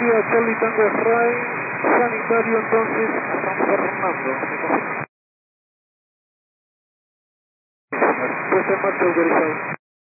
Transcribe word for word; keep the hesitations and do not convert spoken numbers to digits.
India, Charlie Tango Ray, sanitario entonces a San Fernando. Puesta en marcha autorizado.